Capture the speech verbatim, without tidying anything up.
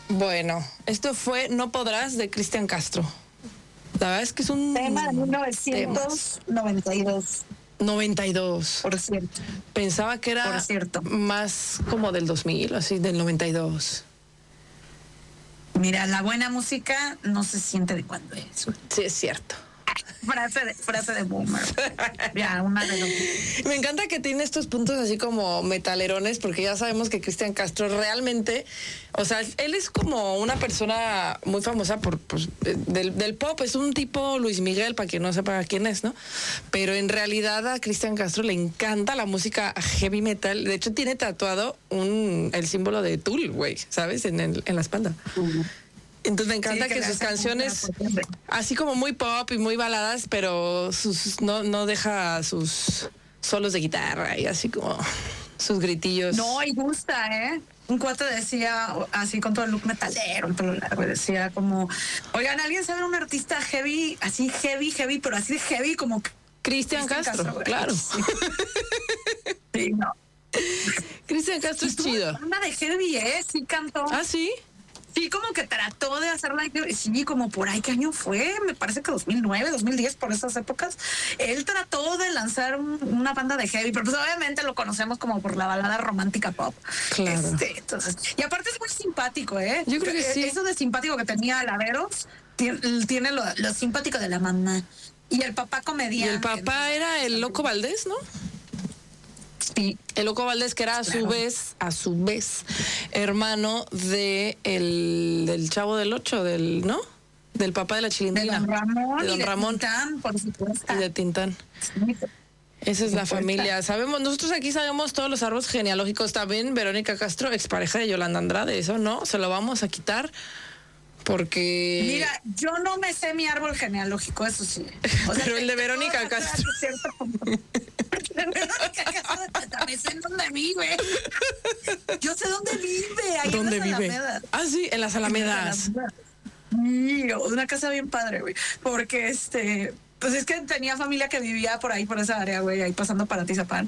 Bueno, esto fue No Podrás de Cristian Castro. La verdad es que es un tema de mil novecientos noventa y dos. noventa y dos. Por cierto. Pensaba que era Por cierto. más como del dos mil, así, del noventa y dos. Mira, la buena música no se siente de cuándo es. Sí, es cierto. Frase de, frase de boomer. Ya, una de los... Me encanta que tiene estos puntos así como metalerones, porque ya sabemos que Cristian Castro realmente, o sea, él es como una persona muy famosa por, pues, del, del pop, es un tipo Luis Miguel, para quien no sepa quién es, ¿no? Pero en realidad a Cristian Castro le encanta la música heavy metal. De hecho, tiene tatuado un, el símbolo de Tool, güey, ¿sabes? En, el, en la espalda. Uh-huh. Entonces me encanta sí, que, que sus canciones, así como muy pop y muy baladas, pero sus, no, no deja sus solos de guitarra y así como sus gritillos. No, y gusta, ¿eh? Un cuate decía, así con todo el look metalero, el pelo largo, decía como, oigan, ¿alguien sabe un artista heavy, así heavy, heavy, pero así de heavy como Cristian Castro, Castro claro. Sí, sí no. Cristian Castro es chido. Una de heavy, ¿eh? Sí cantó. ¿Ah, sí? Sí, como que trató de hacerla, sí, como por ahí, ¿qué año fue? Me parece que dos mil nueve, dos mil diez, por esas épocas. Él trató de lanzar un, una banda de heavy, pero pues obviamente lo conocemos como por la balada romántica pop. Claro. Este, entonces, y aparte es muy simpático, ¿eh? Yo creo que sí. Eso de simpático que tenía Alaveros, tiene, tiene lo, lo simpático de la mamá. Y el papá comediante. Y el papá era el Loco Valdés, ¿no? Sí. El Loco Valdés, que era a claro. su vez, a su vez, hermano de el, del Chavo del Ocho, del, ¿no? Del papá de la Chilindrina. De Don Ramón. De Don y de Ramón. Tintán, por supuesto. Y de Tintán. Sí. Esa es la familia. Sabemos, nosotros aquí sabemos todos los árboles genealógicos. También Verónica Castro, expareja de Yolanda Andrade. Eso no, se lo vamos a quitar. Porque... Mira, yo no me sé mi árbol genealógico, eso sí. O sea, pero el de Verónica Castro. También sé dónde vive. Yo sé dónde vive. Ahí ¿Dónde en las vive? Alamedas. Ah, sí, en las Alamedas. Sí, una casa bien padre, güey. Porque este... Pues es que tenía familia que vivía por ahí, por esa área, güey, ahí pasando para Tizapán.